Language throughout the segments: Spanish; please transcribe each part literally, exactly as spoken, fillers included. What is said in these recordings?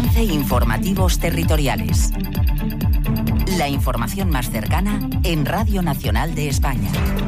Balance Informativos Territoriales. La información más cercana en Radio Nacional de España.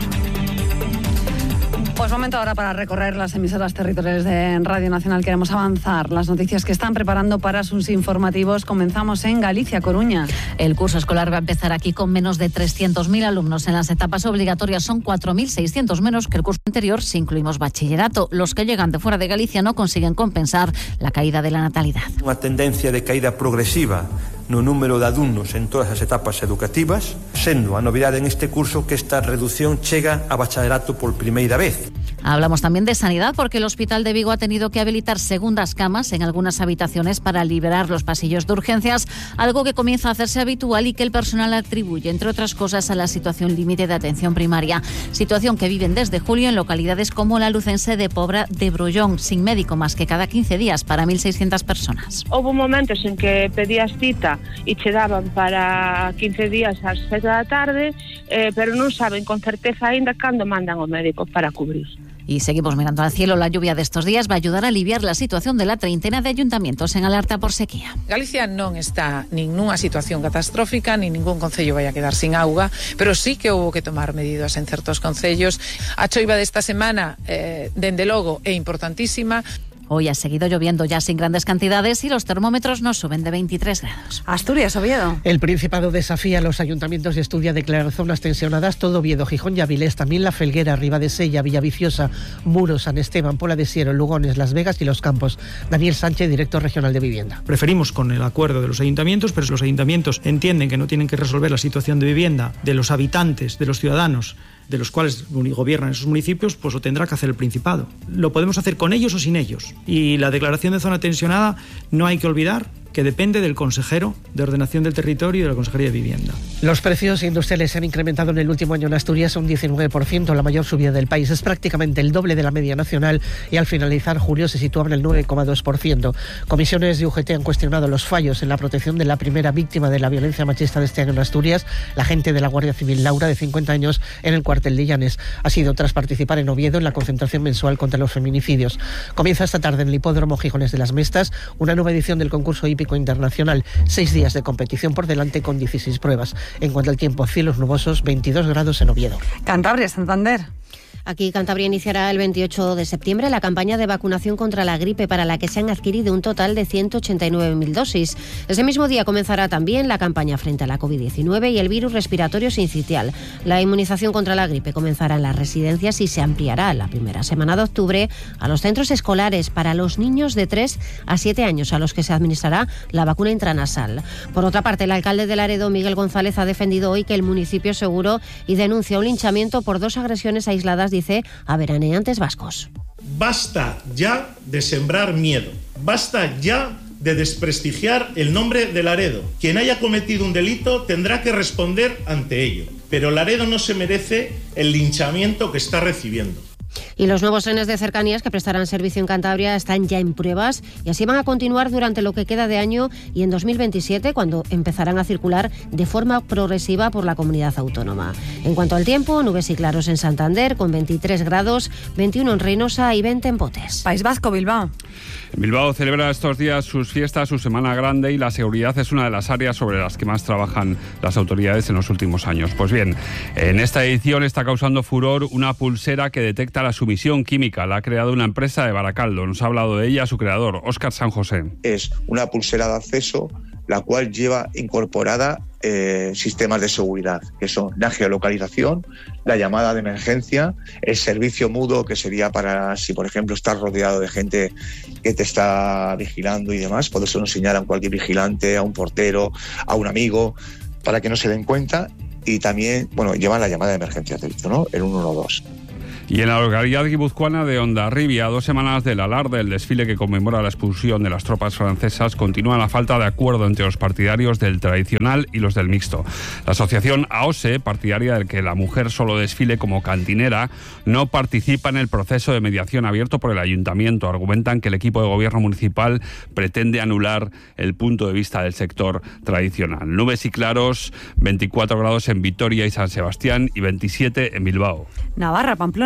Pues momento ahora para recorrer las emisoras territoriales de Radio Nacional. Queremos avanzar las noticias que están preparando para sus informativos. Comenzamos en Galicia, Coruña. El curso escolar va a empezar aquí con menos de trescientos mil alumnos. En las etapas obligatorias son cuatro mil seiscientos menos que el curso anterior, si incluimos bachillerato. Los que llegan de fuera de Galicia no consiguen compensar la caída de la natalidad. Unha tendencia de caída progresiva no número de alumnos en todas as etapas educativas, sendo a novidade en este curso que esta reducción chega a bachillerato por primeira vez. Hablamos también de sanidad porque el Hospital de Vigo ha tenido que habilitar segundas camas en algunas habitaciones para liberar los pasillos de urgencias, algo que comienza a hacerse habitual y que el personal atribuye, entre otras cosas, a la situación límite de atención primaria. Situación que viven desde julio en localidades como la lucense de Pobra de Brollón, sin médico más que cada quince días para mil seiscientas personas. Hubo momentos en que pedías cita e che daban para quince días ás sete da tarde, eh, pero non saben con certeza aínda cando mandan o médico para cubrir. Y seguimos mirando al cielo. La lluvia de estos días va a ayudar a aliviar la situación de la treintena de ayuntamientos en alerta por sequía. Galicia non está nin nunha situación catastrófica, nin ningún concello vai a quedar sin auga, pero sí que houve que tomar medidas en certos concellos. A choiva desta semana, eh, dende logo, é importantísima. Hoy ha seguido lloviendo ya sin grandes cantidades y los termómetros no suben de veintitrés grados. Asturias, Oviedo. El Principado desafía a los ayuntamientos y estudia declarar zonas tensionadas. Todo Oviedo, Gijón y Avilés, también La Felguera, Ribadesella, Villaviciosa, Muros, San Esteban, Pola de Siero, Lugones, Las Vegas y Los Campos. Daniel Sánchez, director regional de Vivienda. Preferimos con el acuerdo de los ayuntamientos, pero si los ayuntamientos entienden que no tienen que resolver la situación de vivienda de los habitantes, de los ciudadanos, de los cuales gobiernan esos municipios, pues lo tendrá que hacer el Principado. Lo podemos hacer con ellos o sin ellos. Y la declaración de zona tensionada no hay que olvidar que depende del consejero de Ordenación del Territorio y de la Consejería de Vivienda. Los precios industriales se han incrementado en el último año en Asturias un diecinueve por ciento, la mayor subida del país. Es prácticamente el doble de la media nacional y al finalizar julio se situaba en el nueve coma dos por ciento. Comisiones de U G T han cuestionado los fallos en la protección de la primera víctima de la violencia machista de este año en Asturias, la agente de la Guardia Civil Laura, de cincuenta años, en el cuartel de Llanes. Ha sido tras participar en Oviedo en la concentración mensual contra los feminicidios. Comienza esta tarde en el Hipódromo Gijones de las Mestas una nueva edición del concurso hípico internacional. Seis días de competición por delante con dieciséis pruebas. En cuanto al tiempo, cielos nubosos, veintidós grados en Oviedo. Cantabria, Santander. Aquí Cantabria iniciará el veintiocho de septiembre la campaña de vacunación contra la gripe, para la que se han adquirido un total de ciento ochenta y nueve mil dosis. Ese mismo día comenzará también la campaña frente a la covid diecinueve y el virus respiratorio sincitial. La inmunización contra la gripe comenzará en las residencias y se ampliará la primera semana de octubre a los centros escolares para los niños de tres a siete años, a los que se administrará la vacuna intranasal. Por otra parte, el alcalde de Laredo, Miguel González, ha defendido hoy que el municipio es seguro y denuncia un linchamiento por dos agresiones aisladas, dice, a veraneantes vascos. Basta ya de sembrar miedo, basta ya de desprestigiar el nombre de Laredo. Quien haya cometido un delito tendrá que responder ante ello, pero Laredo no se merece el linchamiento que está recibiendo. Y los nuevos trenes de cercanías que prestarán servicio en Cantabria están ya en pruebas y así van a continuar durante lo que queda de año y en dos mil veintisiete, cuando empezarán a circular de forma progresiva por la comunidad autónoma. En cuanto al tiempo, nubes y claros en Santander con veintitrés grados, veintiuno en Reynosa y veinte en Potes. País Vasco, Bilbao. Bilbao celebra estos días sus fiestas, su Semana Grande, y la seguridad es una de las áreas sobre las que más trabajan las autoridades en los últimos años. Pues bien, en esta edición está causando furor una pulsera que detecta la sumisión química. La ha creado una empresa de Baracaldo. Nos ha hablado de ella su creador, Óscar San José. Es una pulsera de acceso la cual lleva incorporada eh, sistemas de seguridad, que son la geolocalización, la llamada de emergencia, el servicio mudo, que sería para si, por ejemplo, estás rodeado de gente que te está vigilando y demás, por eso nos señalan cualquier vigilante, a un portero, a un amigo, para que no se den cuenta. Y también, bueno, llevan la llamada de emergencia, te he dicho, ¿no? El uno uno dos. Y en la localidad guipuzcoana de Hondarribia, a dos semanas del alarde, el desfile que conmemora la expulsión de las tropas francesas, continúa la falta de acuerdo entre los partidarios del tradicional y los del mixto. La asociación A O S E, partidaria del que la mujer solo desfile como cantinera, no participa en el proceso de mediación abierto por el ayuntamiento. Argumentan que el equipo de gobierno municipal pretende anular el punto de vista del sector tradicional. Nubes y claros, veinticuatro grados en Vitoria y San Sebastián y veintisiete en Bilbao. Navarra, Pamplona.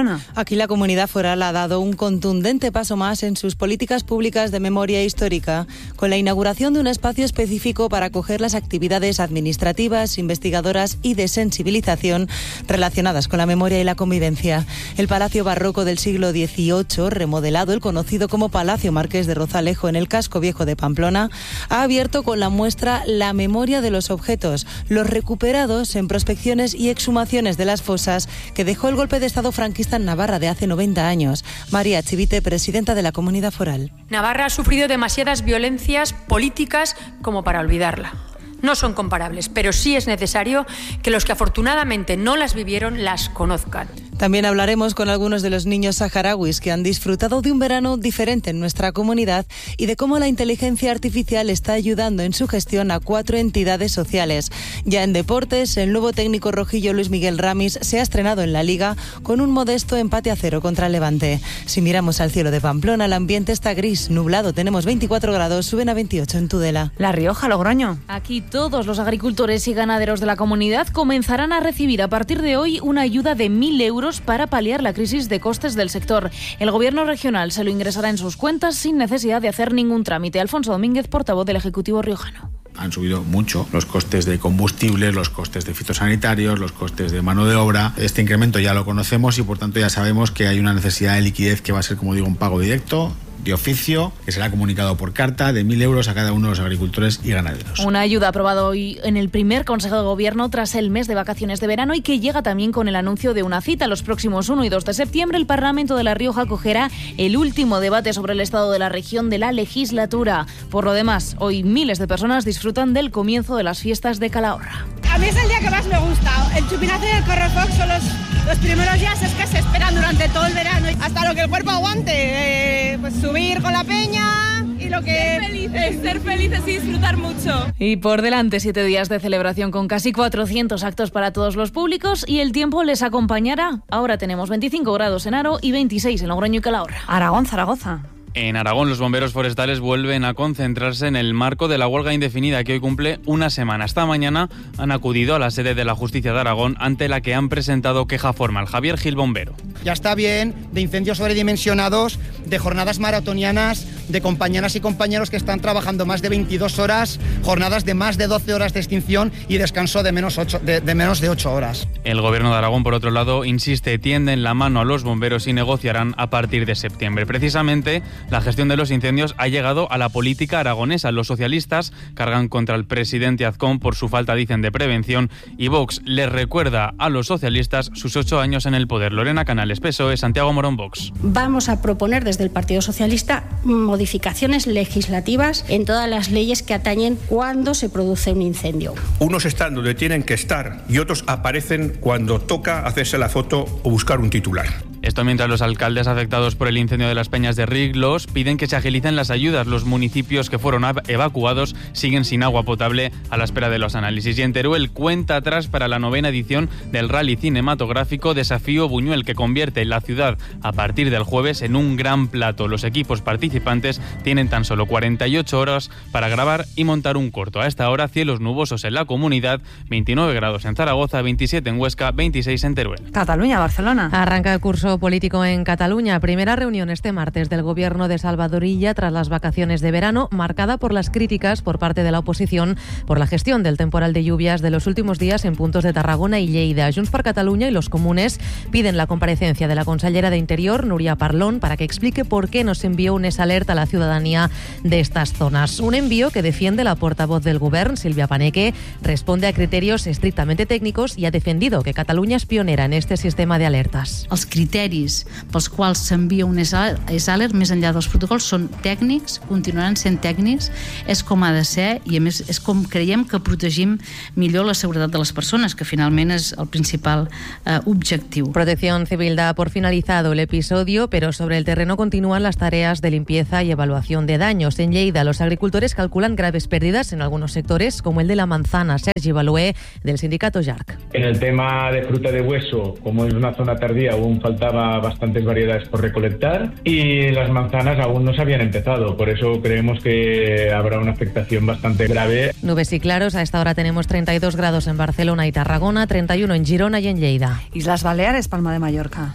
Barcelona. Aquí la comunidad foral ha dado un contundente paso más en sus políticas públicas de memoria histórica, con la inauguración de un espacio específico para acoger las actividades administrativas, investigadoras y de sensibilización relacionadas con la memoria y la convivencia. El Palacio Barroco del siglo dieciocho, remodelado, el conocido como Palacio Marqués de Rozalejo en el casco viejo de Pamplona, ha abierto con la muestra La memoria de los objetos, los recuperados en prospecciones y exhumaciones de las fosas que dejó el golpe de Estado franquista en Navarra de hace noventa años. María Chivite, presidenta de la Comunidad Foral. Navarra ha sufrido demasiadas violencias políticas como para olvidarla. No son comparables, pero sí es necesario que los que afortunadamente no las vivieron las conozcan. También hablaremos con algunos de los niños saharauis que han disfrutado de un verano diferente en nuestra comunidad y de cómo la inteligencia artificial está ayudando en su gestión a cuatro entidades sociales. Ya en deportes, el nuevo técnico rojillo Luis Miguel Ramis se ha estrenado en la Liga con un modesto empate a cero contra el Levante. Si miramos al cielo de Pamplona, el ambiente está gris, nublado. Tenemos veinticuatro grados, suben a veintiocho en Tudela. La Rioja, Logroño. Aquí todos los agricultores y ganaderos de la comunidad comenzarán a recibir a partir de hoy una ayuda de mil euros para paliar la crisis de costes del sector. El gobierno regional se lo ingresará en sus cuentas sin necesidad de hacer ningún trámite. Alfonso Domínguez, portavoz del Ejecutivo riojano. Han subido mucho los costes de combustibles, los costes de fitosanitarios, los costes de mano de obra. Este incremento ya lo conocemos y por tanto ya sabemos que hay una necesidad de liquidez que va a ser, como digo, un pago directo, de oficio, que será comunicado por carta, de mil euros a cada uno de los agricultores y ganaderos. Una ayuda aprobada hoy en el primer Consejo de Gobierno tras el mes de vacaciones de verano y que llega también con el anuncio de una cita. Los próximos uno y dos de septiembre el Parlamento de La Rioja acogerá el último debate sobre el estado de la región de la legislatura. Por lo demás, hoy miles de personas disfrutan del comienzo de las fiestas de Calahorra. A mí es el día que más me gusta. El chupinazo y el correfoc son los, los primeros días es que se esperan durante todo el verano. Hasta lo que el cuerpo aguante. Eh, pues subir con la peña y lo que... Ser felices, ser felices y disfrutar mucho. Y por delante siete días de celebración con casi cuatrocientos actos para todos los públicos y el tiempo les acompañará. Ahora tenemos veinticinco grados en Haro y veintiséis en Logroño y Calahorra. Aragón, Zaragoza. En Aragón, los bomberos forestales vuelven a concentrarse en el marco de la huelga indefinida que hoy cumple una semana. Esta mañana han acudido a la sede de la Justicia de Aragón ante la que han presentado queja formal. Javier Gil, bombero. Ya está bien de incendios sobredimensionados, de jornadas maratonianas, de compañeras y compañeros que están trabajando más de veintidós horas, jornadas de más de doce horas de extinción y descanso de menos, ocho, de, de menos de ocho horas. El gobierno de Aragón, por otro lado, insiste, tienden la mano a los bomberos y negociarán a partir de septiembre. Precisamente, la gestión de los incendios ha llegado a la política aragonesa. Los socialistas cargan contra el presidente Azcón por su falta, dicen, de prevención y Vox les recuerda a los socialistas sus ocho años en el poder. Lorena Canales, P S O E, Santiago Morón, Vox. Vamos a proponer desde el Partido Socialista modificaciones legislativas en todas las leyes que atañen cuando se produce un incendio. Unos están donde tienen que estar y otros aparecen cuando toca hacerse la foto o buscar un titular. Esto mientras los alcaldes afectados por el incendio de las Peñas de Riglos piden que se agilicen las ayudas. Los municipios que fueron evacuados siguen sin agua potable a la espera de los análisis. Y en Teruel, cuenta atrás para la novena edición del rally cinematográfico Desafío Buñuel, que convierte la ciudad a partir del jueves en un gran plato. Los equipos participantes tienen tan solo cuarenta y ocho horas para grabar y montar un corto. A esta hora, cielos nubosos en la comunidad, veintinueve grados en Zaragoza, veintisiete en Huesca, veintiséis en Teruel. Cataluña, Barcelona. Arranca el curso político en Cataluña. Primera reunión este martes del gobierno de Salvador Illa tras las vacaciones de verano, marcada por las críticas por parte de la oposición por la gestión del temporal de lluvias de los últimos días en puntos de Tarragona y Lleida. Junts per Catalunya y los comunes piden la comparecencia de la consellera de Interior, Núria Parlon, para que explique por qué no se envió un alerta a la ciudadanía de estas zonas. Un envío que defiende la portavoz del govern, Sílvia Paneque, responde a criterios estrictamente técnicos y ha defendido que Catalunya es pionera en este sistema de alertas. Els criteris pels quals s'envia un S-Alert, més enllà dels protocols, són tècnics, continuaran sent tècnics, és com ha de ser i a més és com creiem que protegim millor la seguretat de les persones, que finalment és el principal eh, objectiu. Protección Civil da por finalizado el episodio, pero sobre el terreno continúan las tareas de limpieza y evaluación de daños. En Lleida, los agricultores calculan graves pérdidas en algunos sectores, como el de la manzana. Sergi Balué, del sindicato J A R C. En el tema de fruta de hueso, como es una zona tardía, aún faltaba bastantes variedades por recolectar y las manzanas aún no se habían empezado, por eso creemos que habrá una afectación bastante grave. Nubes y claros, a esta hora tenemos treinta y dos grados en Barcelona y Tarragona, treinta y uno en Girona y en Lleida. Islas Baleares, Palma de Mallorca.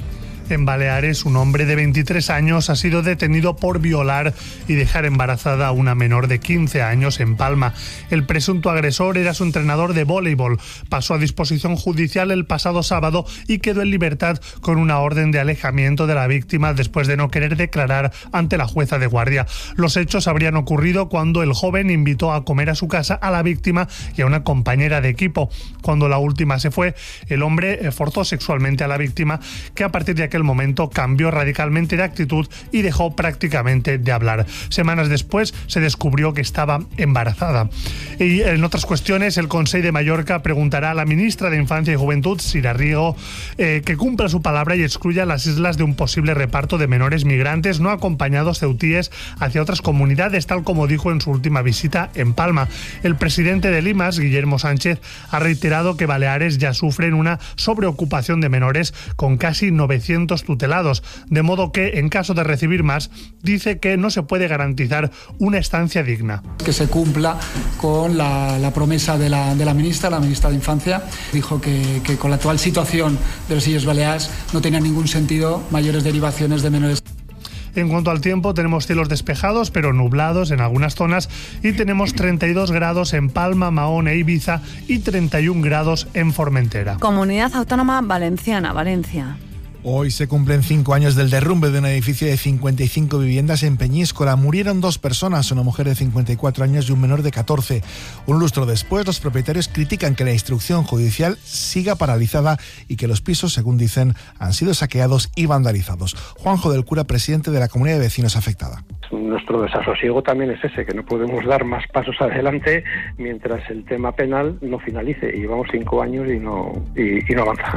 En Baleares, un hombre de veintitrés años ha sido detenido por violar y dejar embarazada a una menor de quince años en Palma. El presunto agresor era su entrenador de voleibol. Pasó a disposición judicial el pasado sábado y quedó en libertad con una orden de alejamiento de la víctima después de no querer declarar ante la jueza de guardia. Los hechos habrían ocurrido cuando el joven invitó a comer a su casa a la víctima y a una compañera de equipo. Cuando la última se fue, el hombre forzó sexualmente a la víctima, que a partir de aquel momento cambió radicalmente de actitud y dejó prácticamente de hablar. Semanas después se descubrió que estaba embarazada. Y en otras cuestiones, el Consell de Mallorca preguntará a la ministra de Infancia y Juventud, Sira Riego, eh, que cumpla su palabra y excluya las islas de un posible reparto de menores migrantes no acompañados ceutíes hacia otras comunidades, tal como dijo en su última visita en Palma. El presidente de Limas, Guillermo Sánchez, ha reiterado que Baleares ya sufren una sobreocupación de menores con casi novecientos tutelados, de modo que, en caso de recibir más, dice que no se puede garantizar una estancia digna. Que se cumpla con la, la promesa de la, de la ministra, la ministra de Infancia. Dijo que, que con la actual situación de las Illes Baleares no tenía ningún sentido mayores derivaciones de menores. En cuanto al tiempo, tenemos cielos despejados pero nublados en algunas zonas y tenemos treinta y dos grados en Palma, Mahón e Ibiza y treinta y un grados en Formentera. Comunidad Autónoma Valenciana, Valencia. Hoy se cumplen cinco años del derrumbe de un edificio de cincuenta y cinco viviendas en Peñíscola. Murieron dos personas, una mujer de cincuenta y cuatro años y un menor de catorce. Un lustro después, los propietarios critican que la instrucción judicial siga paralizada y que los pisos, según dicen, han sido saqueados y vandalizados. Juanjo del Cura, presidente de la comunidad de vecinos afectada. Nuestro desasosiego también es ese, que no podemos dar más pasos adelante mientras el tema penal no finalice. Y llevamos cinco años y no, y, y no avanza.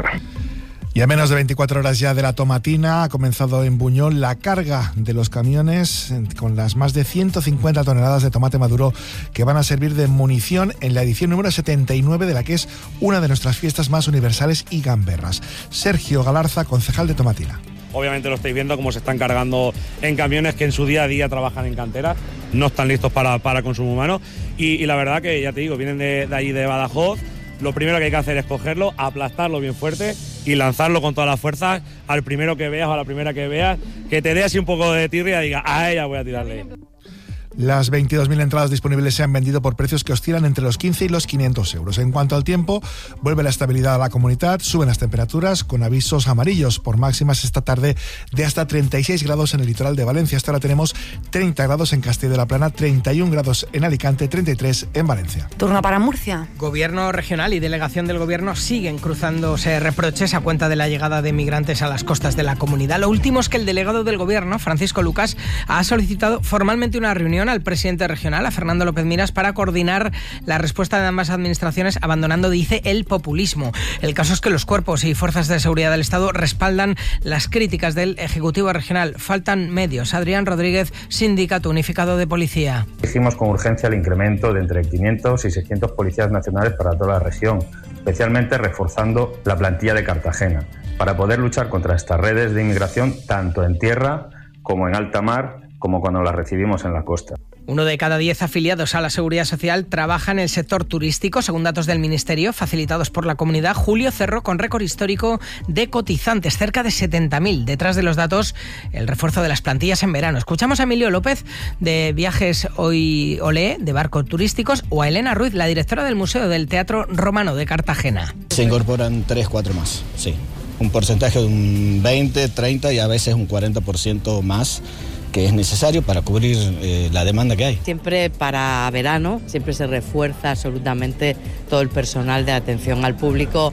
Y a menos de veinticuatro horas ya de la tomatina ha comenzado en Buñol la carga de los camiones con las más de ciento cincuenta toneladas de tomate maduro que van a servir de munición en la edición número setenta y nueve de la que es una de nuestras fiestas más universales y gamberras. Sergio Galarza, concejal de Tomatina. Obviamente lo estáis viendo como se están cargando en camiones que en su día a día trabajan en cantera, no están listos para, para consumo humano y, y la verdad que ya te digo, vienen de, de allí de Badajoz. Lo primero que hay que hacer es cogerlo, aplastarlo bien fuerte y lanzarlo con todas las fuerzas al primero que veas o a la primera que veas, que te dé así un poco de tirria y diga, a ella voy a tirarle. Las veintidós mil entradas disponibles se han vendido por precios que oscilan entre los quince y los quinientos euros. En cuanto al tiempo, vuelve la estabilidad a la comunidad, suben las temperaturas con avisos amarillos por máximas esta tarde de hasta treinta y seis grados en el litoral de Valencia. Hasta ahora tenemos treinta grados en Castilla de la Plana, treinta y un grados en Alicante, treinta y tres en Valencia. Turno para Murcia. Gobierno regional y delegación del gobierno siguen cruzándose reproches a cuenta de la llegada de migrantes a las costas de la comunidad. Lo último es que el delegado del gobierno, Francisco Lucas, ha solicitado formalmente una reunión al presidente regional, a Fernando López Miras, para coordinar la respuesta de ambas administraciones, abandonando, dice, el populismo. El caso es que los cuerpos y fuerzas de seguridad del Estado respaldan las críticas del Ejecutivo regional. Faltan medios. Adrián Rodríguez, Sindicato Unificado de Policía. Exigimos con urgencia el incremento de entre quinientos y seiscientos policías nacionales para toda la región, especialmente reforzando la plantilla de Cartagena, para poder luchar contra estas redes de inmigración tanto en tierra como en alta mar, como cuando las recibimos en la costa. Uno de cada diez afiliados a la Seguridad Social trabaja en el sector turístico, según datos del Ministerio, facilitados por la comunidad. Julio cerró con récord histórico de cotizantes, cerca de setenta mil. Detrás de los datos, el refuerzo de las plantillas en verano. Escuchamos a Emilio López, de Viajes Hoy Olé, de barcos turísticos, o a Elena Ruiz, la directora del Museo del Teatro Romano de Cartagena. Se incorporan tres, cuatro más, sí. Un porcentaje de un veinte, treinta y a veces un cuarenta por ciento más, que es necesario para cubrir eh, la demanda que hay. Siempre para verano, siempre se refuerza absolutamente todo el personal de atención al público.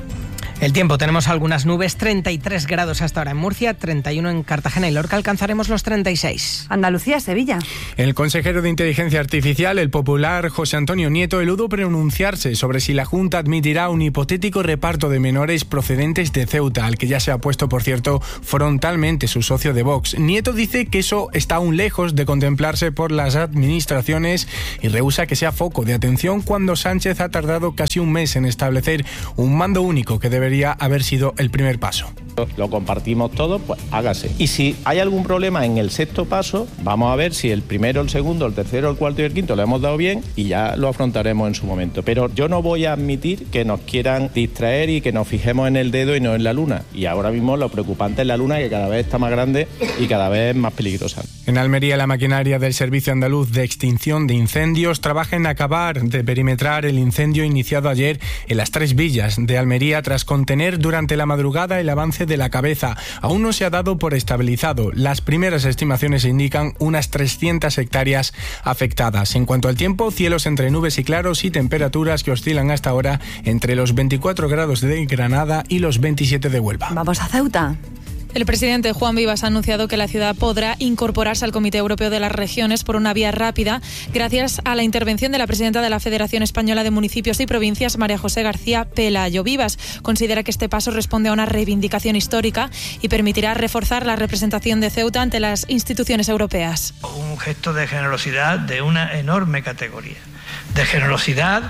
El tiempo, tenemos algunas nubes, treinta y tres grados hasta ahora en Murcia, treinta y uno en Cartagena y Lorca, alcanzaremos los treinta y seis. Andalucía, Sevilla. El consejero de Inteligencia Artificial, el popular José Antonio Nieto, eludó pronunciarse sobre si la Junta admitirá un hipotético reparto de menores procedentes de Ceuta, al que ya se ha puesto, por cierto, frontalmente su socio de Vox. Nieto dice que eso está aún lejos de contemplarse por las administraciones y rehúsa que sea foco de atención cuando Sánchez ha tardado casi un mes en establecer un mando único que debe debería haber sido el primer paso. Lo compartimos todos, pues hágase. Y si hay algún problema en el sexto paso, vamos a ver si el primero, el segundo, el tercero, el cuarto y el quinto lo hemos dado bien y ya lo afrontaremos en su momento. Pero yo no voy a admitir que nos quieran distraer y que nos fijemos en el dedo y no en la luna. Y ahora mismo lo preocupante es la luna, que cada vez está más grande y cada vez más peligrosa. En Almería, la maquinaria del Servicio Andaluz de Extinción de Incendios trabaja en acabar de perimetrar el incendio iniciado ayer en las Tres Villas de Almería tras contener durante la madrugada el avance de la cabeza. Aún no se ha dado por estabilizado. Las primeras estimaciones indican unas trescientas hectáreas afectadas. En cuanto al tiempo, cielos entre nubes y claros y temperaturas que oscilan hasta ahora entre los veinticuatro grados de Granada y los veintisiete de Huelva. Vamos a Ceuta. El presidente Juan Vivas ha anunciado que la ciudad podrá incorporarse al Comité Europeo de las Regiones por una vía rápida gracias a la intervención de la presidenta de la Federación Española de Municipios y Provincias, María José García Pelayo. Vivas considera que este paso responde a una reivindicación histórica y permitirá reforzar la representación de Ceuta ante las instituciones europeas. Un gesto de generosidad de una enorme categoría, de generosidad,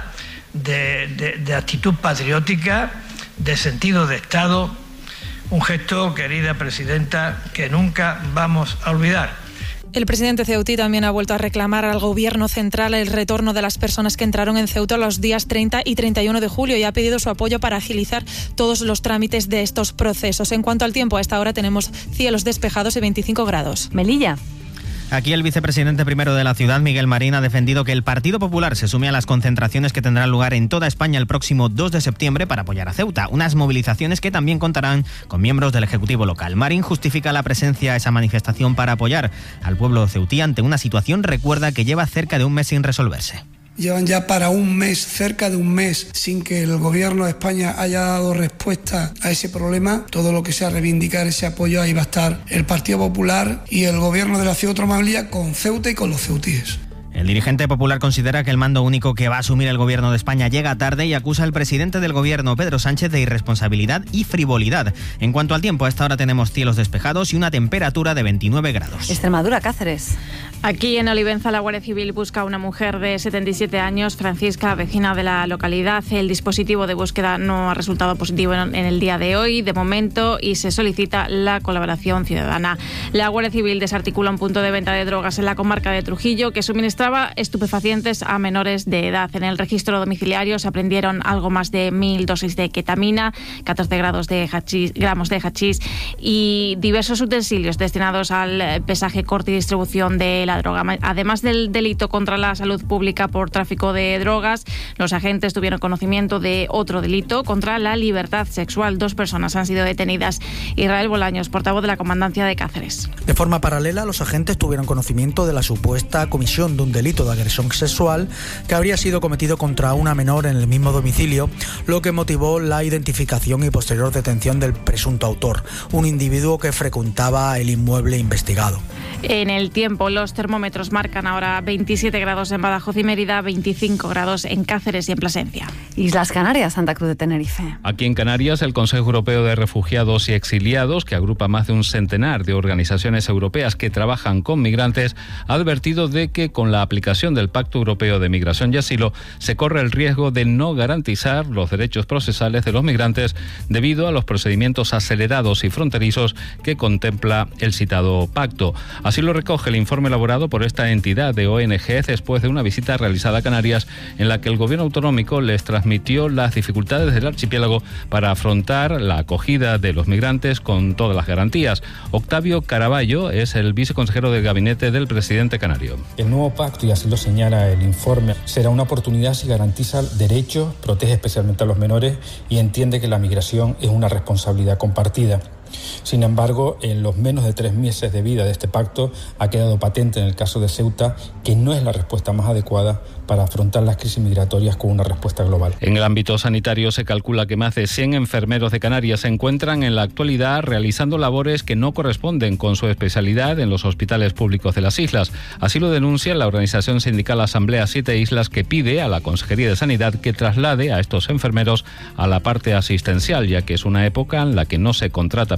de, de, de actitud patriótica, de sentido de Estado. Un gesto, querida presidenta, que nunca vamos a olvidar. El presidente ceutí también ha vuelto a reclamar al gobierno central el retorno de las personas que entraron en Ceuta los días treinta y treinta y uno de julio y ha pedido su apoyo para agilizar todos los trámites de estos procesos. En cuanto al tiempo, a esta hora tenemos cielos despejados y veinticinco grados. Melilla. Aquí el vicepresidente primero de la ciudad, Miguel Marín, ha defendido que el Partido Popular se sume a las concentraciones que tendrán lugar en toda España el próximo dos de septiembre para apoyar a Ceuta. Unas movilizaciones que también contarán con miembros del Ejecutivo local. Marín justifica la presencia a esa manifestación para apoyar al pueblo ceutí ante una situación, recuerda, que lleva cerca de un mes sin resolverse. Llevan ya para un mes, cerca de un mes, sin que el gobierno de España haya dado respuesta a ese problema. Todo lo que sea reivindicar ese apoyo, ahí va a estar el Partido Popular y el gobierno de la Ciudad Autónoma de Melilla con Ceuta y con los ceutíes. El dirigente popular considera que el mando único que va a asumir el gobierno de España llega tarde y acusa al presidente del gobierno, Pedro Sánchez, de irresponsabilidad y frivolidad. En cuanto al tiempo, a esta hora tenemos cielos despejados y una temperatura de veintinueve grados. Extremadura, Cáceres. Aquí en Olivenza, la Guardia Civil busca a una mujer de setenta y siete años, Francisca, vecina de la localidad. El dispositivo de búsqueda no ha resultado positivo en el día de hoy, de momento, y se solicita la colaboración ciudadana. La Guardia Civil desarticula un punto de venta de drogas en la comarca de Trujillo que suministraba estupefacientes a menores de edad. En el registro domiciliario se aprendieron algo más de mil dosis de ketamina, catorce grados de hachís, gramos de hachís y diversos utensilios destinados al pesaje, corte y distribución de la droga. Además del delito contra la salud pública por tráfico de drogas, los agentes tuvieron conocimiento de otro delito contra la libertad sexual. Dos personas han sido detenidas. Israel Bolaños, portavoz de la Comandancia de Cáceres. De forma paralela, los agentes tuvieron conocimiento de la supuesta comisión de un delito de agresión sexual que habría sido cometido contra una menor en el mismo domicilio, lo que motivó la identificación y posterior detención del presunto autor, un individuo que frecuentaba el inmueble investigado. En el tiempo, los termómetros marcan ahora veintisiete grados en Badajoz y Mérida, veinticinco grados en Cáceres y en Plasencia. Islas Canarias, Santa Cruz de Tenerife. Aquí en Canarias, el Consejo Europeo de Refugiados y Exiliados, que agrupa más de un centenar de organizaciones europeas que trabajan con migrantes, ha advertido de que con la aplicación del Pacto Europeo de Migración y Asilo se corre el riesgo de no garantizar los derechos procesales de los migrantes debido a los procedimientos acelerados y fronterizos que contempla el citado pacto. Así lo recoge el informe elaborado por esta entidad de O N G después de una visita realizada a Canarias en la que el gobierno autonómico les transmitió las dificultades del archipiélago para afrontar la acogida de los migrantes con todas las garantías. Octavio Caraballo es el viceconsejero del gabinete del presidente canario. El nuevo pacto, y así lo señala el informe, será una oportunidad si garantiza derechos, protege especialmente a los menores y entiende que la migración es una responsabilidad compartida. Sin embargo, en los menos de tres meses de vida de este pacto ha quedado patente en el caso de Ceuta que no es la respuesta más adecuada para afrontar las crisis migratorias con una respuesta global. En el ámbito sanitario se calcula que más de cien enfermeros de Canarias se encuentran en la actualidad realizando labores que no corresponden con su especialidad en los hospitales públicos de las islas. Así lo denuncia la organización sindical Asamblea Siete Islas, que pide a la Consejería de Sanidad que traslade a estos enfermeros a la parte asistencial, ya que es una época en la que no se contrata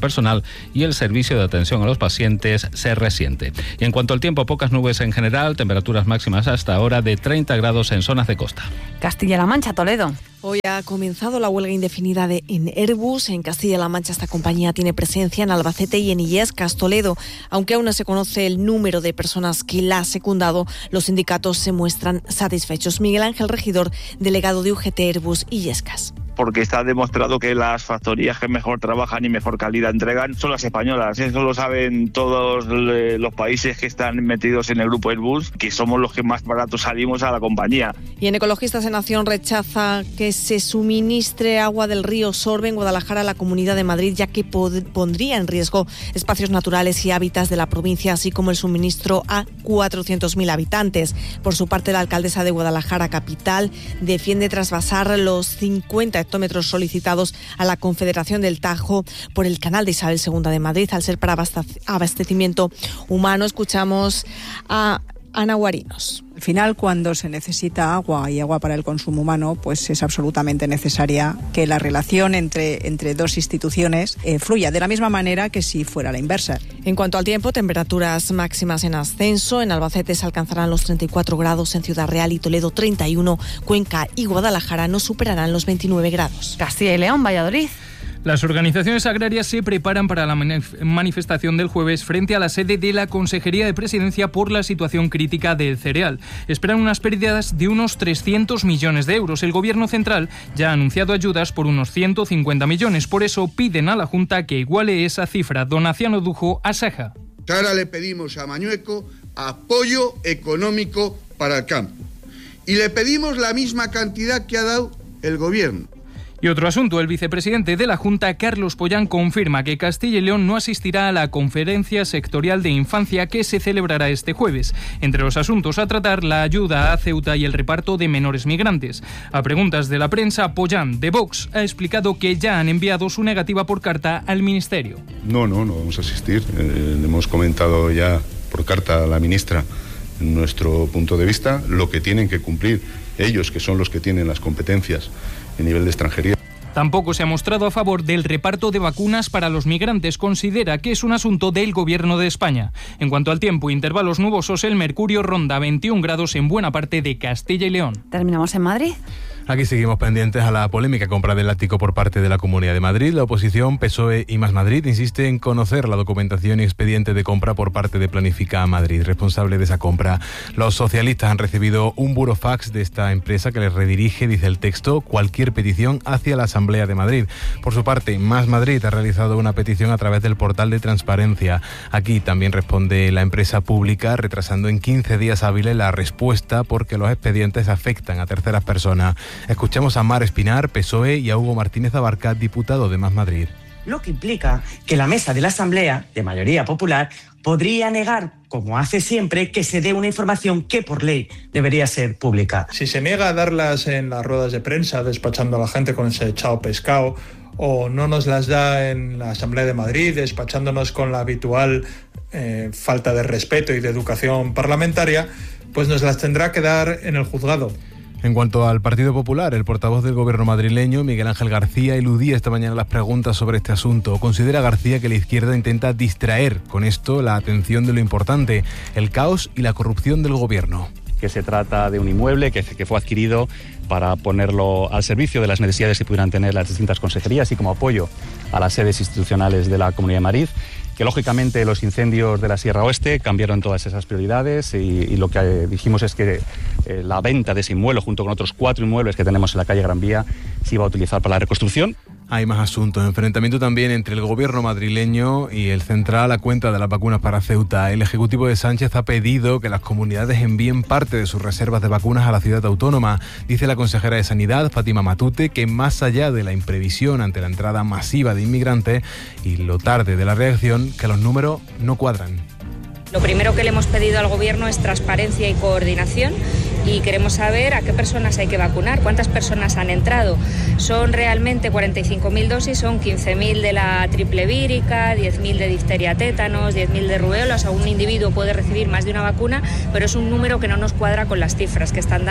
personal y el servicio de atención a los pacientes se resiente. Y en cuanto al tiempo, pocas nubes en general, temperaturas máximas hasta ahora de treinta grados en zonas de costa. Castilla-La Mancha, Toledo. Hoy ha comenzado la huelga indefinida de en Airbus. En Castilla-La Mancha esta compañía tiene presencia en Albacete y en Illescas, Toledo. Aunque aún no se conoce el número de personas que la ha secundado, los sindicatos se muestran satisfechos. Miguel Ángel Regidor, delegado de U G T Airbus Illescas. Porque está demostrado que las factorías que mejor trabajan y mejor calidad entregan son las españolas. Eso lo saben todos los países que están metidos en el grupo Airbus, que somos los que más baratos salimos a la compañía. Y en Ecologistas en Acción rechaza que se suministre agua del río Sorbe en Guadalajara a la Comunidad de Madrid, ya que pod- pondría en riesgo espacios naturales y hábitats de la provincia, así como el suministro a cuatrocientos mil habitantes. Por su parte, la alcaldesa de Guadalajara capital defiende trasvasar los cincuenta hectómetros solicitados a la Confederación del Tajo por el canal de Isabel segunda de Madrid, al ser para abastecimiento humano. Escuchamos a Ana Guarinos. Al final, cuando se necesita agua y agua para el consumo humano, pues es absolutamente necesaria que la relación entre, entre dos instituciones eh, fluya de la misma manera que si fuera la inversa. En cuanto al tiempo, temperaturas máximas en ascenso. En Albacete se alcanzarán los treinta y cuatro grados, en Ciudad Real y Toledo treinta y uno, Cuenca y Guadalajara no superarán los veintinueve grados. Castilla y León, Valladolid. Las organizaciones agrarias se preparan para la manifestación del jueves frente a la sede de la Consejería de Presidencia por la situación crítica del cereal. Esperan unas pérdidas de unos trescientos millones de euros. El Gobierno central ya ha anunciado ayudas por unos ciento cincuenta millones. Por eso piden a la Junta que iguale esa cifra. Donaciano Dujo, Asaja. Ahora le pedimos a Mañueco apoyo económico para el campo. Y le pedimos la misma cantidad que ha dado el Gobierno. Y otro asunto, el vicepresidente de la Junta, Carlos Pollán, confirma que Castilla y León no asistirá a la conferencia sectorial de infancia que se celebrará este jueves. Entre los asuntos a tratar, la ayuda a Ceuta y el reparto de menores migrantes. A preguntas de la prensa, Pollán, de Vox, ha explicado que ya han enviado su negativa por carta al Ministerio. No, no, no vamos a asistir. Eh, le hemos comentado ya por carta a la ministra nuestro punto de vista, lo que tienen que cumplir ellos, que son los que tienen las competencias a nivel de extranjería. Tampoco se ha mostrado a favor del reparto de vacunas para los migrantes. Considera que es un asunto del Gobierno de España. En cuanto al tiempo, intervalos nubosos, el mercurio ronda veintiún grados en buena parte de Castilla y León. Terminamos en Madrid. Aquí seguimos pendientes a la polémica compra del ático por parte de la Comunidad de Madrid. La oposición, P S O E y Más Madrid insiste en conocer la documentación y expediente de compra por parte de Planifica Madrid, responsable de esa compra. Los socialistas han recibido un burofax de esta empresa que les redirige, dice el texto, cualquier petición hacia la Asamblea de Madrid. Por su parte, Más Madrid ha realizado una petición a través del portal de transparencia. Aquí también responde la empresa pública, retrasando en quince días hábiles la respuesta porque los expedientes afectan a terceras personas. Escuchamos a Mar Espinar, P S O E, y a Hugo Martínez Abarca, diputado de Más Madrid. Lo que implica que la mesa de la Asamblea, de mayoría popular, podría negar, como hace siempre, que se dé una información que por ley debería ser pública. Si se niega a darlas en las ruedas de prensa, despachando a la gente con ese chao pescado, o no nos las da en la Asamblea de Madrid, despachándonos con la habitual eh, falta de respeto y de educación parlamentaria, pues nos las tendrá que dar en el juzgado. En cuanto al Partido Popular, el portavoz del gobierno madrileño, Miguel Ángel García, eludía esta mañana las preguntas sobre este asunto. Considera García que la izquierda intenta distraer con esto la atención de lo importante, el caos y la corrupción del gobierno. Que se trata de un inmueble que, que fue adquirido para ponerlo al servicio de las necesidades que pudieran tener las distintas consejerías y como apoyo a las sedes institucionales de la Comunidad de Madrid, que lógicamente los incendios de la Sierra Oeste cambiaron todas esas prioridades y, y lo que dijimos es que eh, la venta de ese inmueble junto con otros cuatro inmuebles que tenemos en la calle Gran Vía se iba a utilizar para la reconstrucción. Hay más asuntos. Enfrentamiento también entre el gobierno madrileño y el central a cuenta de las vacunas para Ceuta. El Ejecutivo de Sánchez ha pedido que las comunidades envíen parte de sus reservas de vacunas a la ciudad autónoma. Dice la consejera de Sanidad, Fátima Matute, que más allá de la imprevisión ante la entrada masiva de inmigrantes y lo tarde de la reacción, que los números no cuadran. Lo primero que le hemos pedido al Gobierno es transparencia y coordinación y queremos saber a qué personas hay que vacunar, cuántas personas han entrado. Son realmente cuarenta y cinco mil dosis, son quince mil de la triple vírica, diez mil de difteria tétanos, diez mil de rubéola. O sea, un individuo puede recibir más de una vacuna, pero es un número que no nos cuadra con las cifras que están dando.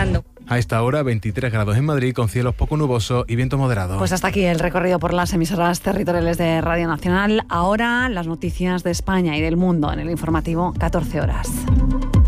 A esta hora, veintitrés grados en Madrid, con cielos poco nubosos y viento moderado. Pues hasta aquí el recorrido por las emisoras territoriales de Radio Nacional. Ahora las noticias de España y del mundo en el informativo catorce horas.